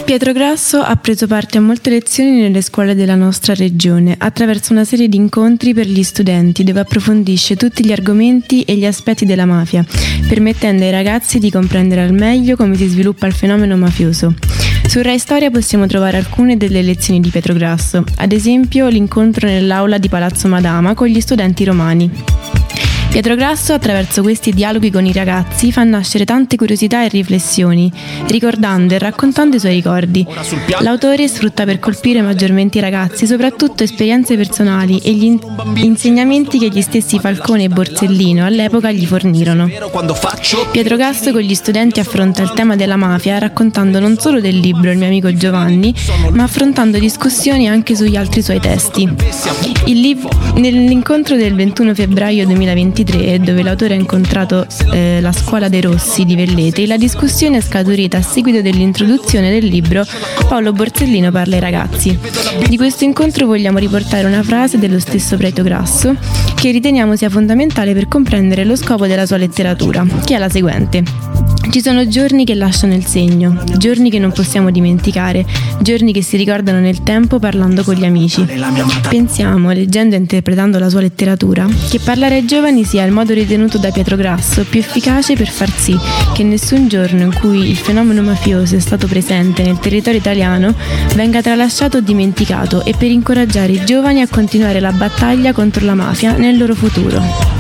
Pietro Grasso ha preso parte a molte lezioni nelle scuole della nostra regione attraverso una serie di incontri per gli studenti dove approfondisce tutti gli argomenti e gli aspetti della mafia, permettendo ai ragazzi di comprendere al meglio come si sviluppa il fenomeno mafioso. Su Rai Storia possiamo trovare alcune delle lezioni di Pietro Grasso, ad esempio l'incontro nell'aula di Palazzo Madama con gli studenti romani. Pietro Grasso, attraverso questi dialoghi con i ragazzi, fa nascere tante curiosità e riflessioni, ricordando e raccontando i suoi ricordi. L'autore sfrutta per colpire maggiormente i ragazzi soprattutto esperienze personali e gli insegnamenti che gli stessi Falcone e Borsellino all'epoca gli fornirono. Pietro Grasso con gli studenti affronta il tema della mafia raccontando non solo del libro Il mio amico Giovanni, ma affrontando discussioni anche sugli altri suoi testi. Nell'incontro del 21 febbraio 2023, dove l'autore ha incontrato la scuola dei Rossi di Velletri, la discussione è scaturita a seguito dell'introduzione del libro Paolo Borsellino parla ai ragazzi. Di questo incontro vogliamo riportare una frase dello stesso Pietro Grasso che riteniamo sia fondamentale per comprendere lo scopo della sua letteratura, che è la seguente: ci sono giorni che lasciano il segno, giorni che non possiamo dimenticare, giorni che si ricordano nel tempo parlando con gli amici. Pensiamo, leggendo e interpretando la sua letteratura, che parlare ai giovani sia il modo ritenuto da Pietro Grasso più efficace per far sì che nessun giorno in cui il fenomeno mafioso è stato presente nel territorio italiano venga tralasciato o dimenticato, e per incoraggiare i giovani a continuare la battaglia contro la mafia nel loro futuro.